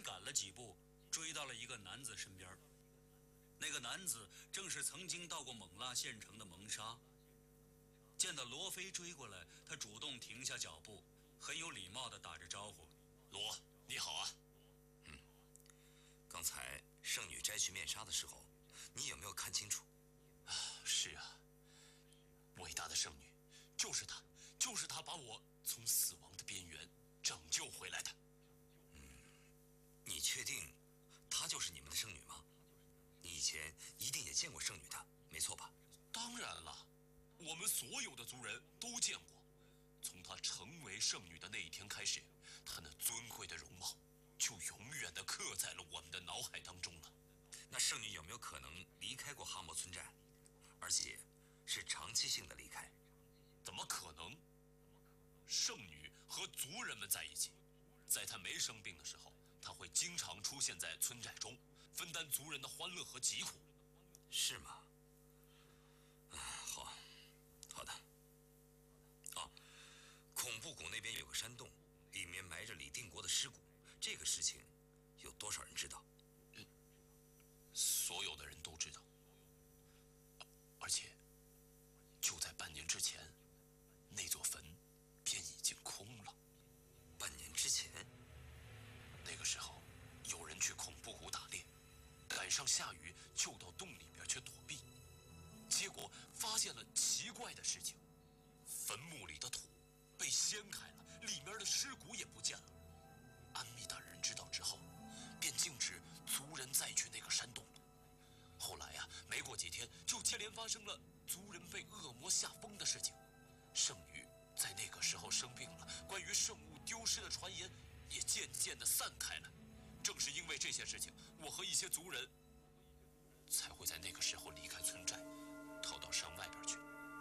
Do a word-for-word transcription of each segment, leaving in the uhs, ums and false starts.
紧赶了几步，追到了一个男子身边。那个男子正是曾经到过勐腊县城的蒙沙。见到罗非追过来，他主动停下脚步，很有礼貌地打着招呼：“ 罗，你好啊。”“ 嗯，刚才圣女摘去面纱的时候，你有没有看清楚？”“ 啊，是啊，伟大的圣女，就是她，就是她把我从死亡的边缘拯救回来的。”“ 嗯，你确定她就是你们的圣女吗？你以前一定也见过圣女的，没错吧？”“ 当然了。我们所有的族人都见过，从她成为圣女的那一天开始，她那尊贵的容貌就永远地刻在了我们的脑海当中了。”“ 那圣女有没有可能离开过哈摩村寨，而且是长期性的离开？”“ 怎么可能？圣女和族人们在一起，在她没生病的时候，她会经常出现在村寨中，分担族人的欢乐和疾苦。”“ 是吗？啊，好。”“好的。哦，恐怖谷那边有个山洞，里面埋着李定国的尸骨。这个事情有多少人知道？”“ 嗯，所有的人都知道。而且，就在半年之前，那座坟便已经空了。”“ 半年之前？”“ 那个时候，有人去恐怖谷打猎，赶上下雨，就到洞里边去躲避。结果发现了奇怪的事情，坟墓里的土被掀开了，里面的尸骨也不见了。安密大人知道之后，便禁止族人再去那个山洞了。后来呀、啊，没过几天，就接连发生了族人被恶魔下疯的事情。圣女在那个时候生病了，关于圣物丢失的传言也渐渐地散开了。正是因为这些事情，我和一些族人才会在那个时候离开村寨，逃到山外边去。”“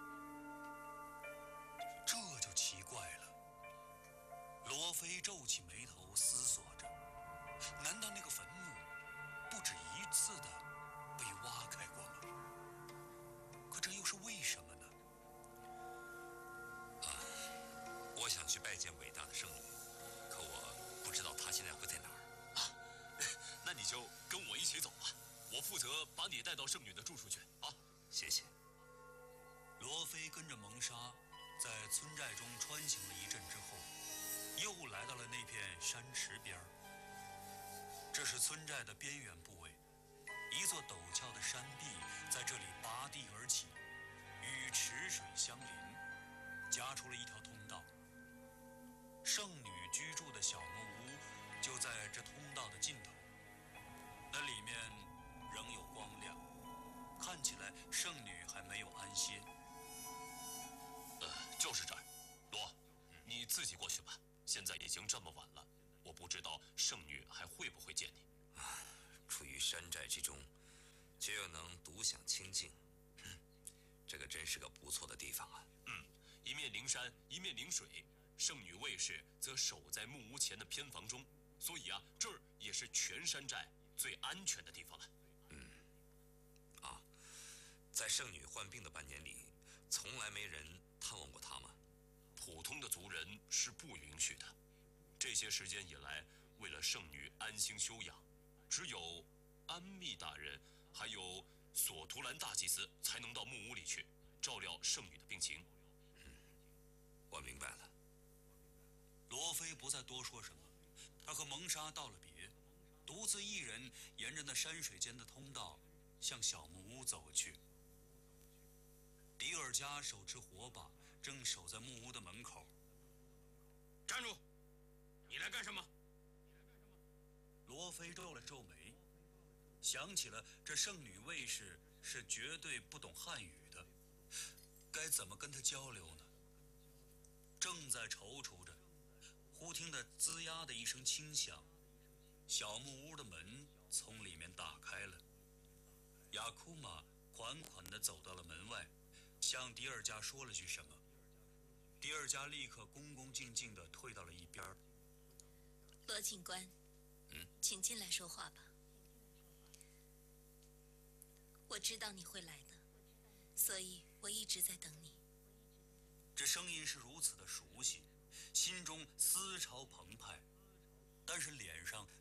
这就奇怪了。”罗非皱起眉头思索着，难道那个坟墓不止一次的被挖开过吗？可这又是为什么呢？ 啊，我想去拜见伟大的圣女，可我不知道她现在会在哪儿。”“ 啊，那你就跟我一起走吧，我负责把你带到圣女的住处去啊。”“ 谢谢。” 罗非跟着蒙沙在村寨中穿行了一阵之后，又来到了那片山池边。这是村寨的边缘部位，一座陡峭的山壁在这里拔地而起，与池水相邻，夹出了一条通道。圣女居住的小木屋就在这通道的尽头，那里面仍有光亮，看起来圣女还没有安歇。 呃，就是这儿。罗，你自己过去吧，现在已经这么晚了，我不知道圣女还会不会见你。 啊，处于山寨之中，却又能独享清静，嗯，这个真是个不错的地方啊。 嗯，一面临山，一面临水，圣女卫士则守在木屋前的偏房中，所以啊，这儿也是全山寨最安全的地方了。 嗯，啊，在圣女患病的半年里，从来没人探望过她吗？ 普通的族人是不允许的。这些时间以来，为了圣女安心休养，只有安密大人还有索图兰大祭司才能到木屋里去照料圣女的病情。 嗯，我明白了。 罗非不再多说什么，他和蒙沙道了别，独自一人沿着那山水间的通道向小木屋走去。迪尔加手持火把，正守在木屋的门口。 “站住！你来干什么？” 罗非皱了皱眉，想起了这圣女卫士是绝对不懂汉语的，该怎么跟她交流呢？正在踌躇着，忽听得吱呀的一声轻响，小木屋的门从里面打开了。雅库玛款款地走到了门外，向迪尔加说了句什么。迪尔加立刻恭恭敬敬地退到了一边。 “罗警官， 嗯， 请进来说话吧。我知道你会来的，所以我一直在等你。” 这声音是如此的熟悉，心中思潮澎湃，但是脸上